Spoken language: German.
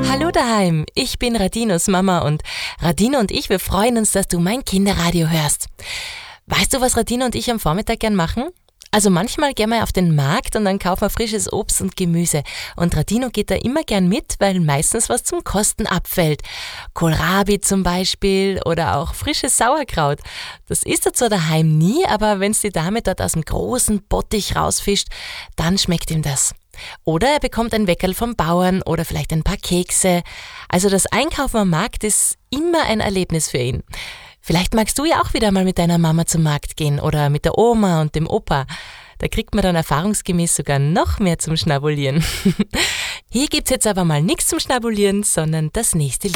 Hallo daheim, ich bin Radinos Mama und Radino und ich, wir freuen uns, dass du mein Kinderradio hörst. Weißt du, was Radino und ich am Vormittag gern machen? Also manchmal gehen wir auf den Markt und dann kaufen wir frisches Obst und Gemüse. Und Radino geht da immer gern mit, weil meistens was zum Kosten abfällt. Kohlrabi zum Beispiel oder auch frisches Sauerkraut. Das isst er zwar daheim nie, aber wenn's die Dame dort aus dem großen Bottich rausfischt, dann schmeckt ihm das. Oder er bekommt ein Weckerl vom Bauern oder vielleicht ein paar Kekse. Also das Einkaufen am Markt ist immer ein Erlebnis für ihn. Vielleicht magst du ja auch wieder mal mit deiner Mama zum Markt gehen oder mit der Oma und dem Opa. Da kriegt man dann erfahrungsgemäß sogar noch mehr zum Schnabulieren. Hier gibt's jetzt aber mal nichts zum Schnabulieren, sondern das nächste Lied.